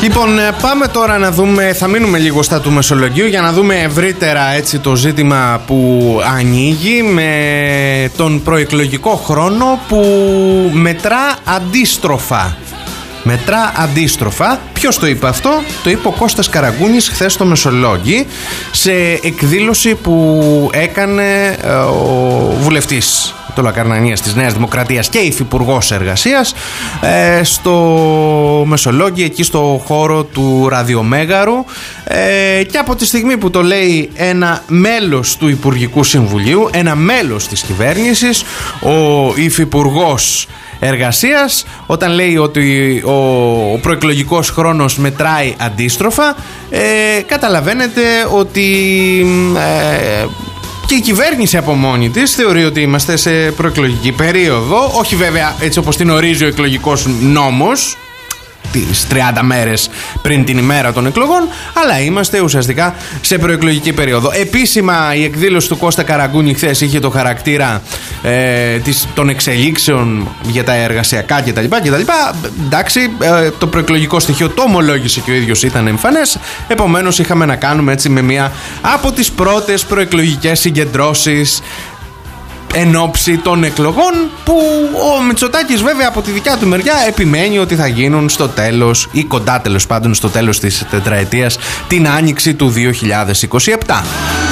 Λοιπόν, πάμε τώρα να δούμε, θα μείνουμε λίγο στα του Μεσολογγίου για να δούμε ευρύτερα έτσι το ζήτημα που ανοίγει με τον προεκλογικό χρόνο που μετρά αντίστροφα. Μετρά αντίστροφα. Ποιος το είπε αυτό? Το είπε ο Κώστας Καραγκούνης χθες στο Μεσολόγγι σε εκδήλωση που έκανε ο βουλευτής Τολοκαρνανίας της Νέας Δημοκρατίας και υφυπουργός εργασίας στο Μεσολόγγι, εκεί στο χώρο του Ραδιομέγαρου, και από τη στιγμή που το λέει ένα μέλος του Υπουργικού Συμβουλίου, ένα μέλος της κυβέρνησης, ο υφυπουργός εργασίας, όταν λέει ότι ο προεκλογικός χρόνος μετράει αντίστροφα, καταλαβαίνετε ότι και η κυβέρνηση από μόνη της θεωρεί ότι είμαστε σε προεκλογική περίοδο, όχι βέβαια έτσι όπως την ορίζει ο εκλογικός νόμος, τις 30 μέρες πριν την ημέρα των εκλογών, αλλά είμαστε ουσιαστικά σε προεκλογική περίοδο. Επίσημα η εκδήλωση του Κώστα Καραγκούνη χθες είχε το χαρακτήρα των εξελίξεων για τα εργασιακά κτλ. Εντάξει, το προεκλογικό στοιχείο το ομολόγησε και ο ίδιος, ήταν εμφανές. Επομένως είχαμε να κάνουμε έτσι με μία από τις πρώτες προεκλογικές συγκεντρώσεις εν ώψη των εκλογών, που ο Μητσοτάκης βέβαια από τη δικιά του μεριά επιμένει ότι θα γίνουν στο τέλος ή κοντά τέλος πάντων στο τέλος της τετραετίας, την άνοιξη του 2027.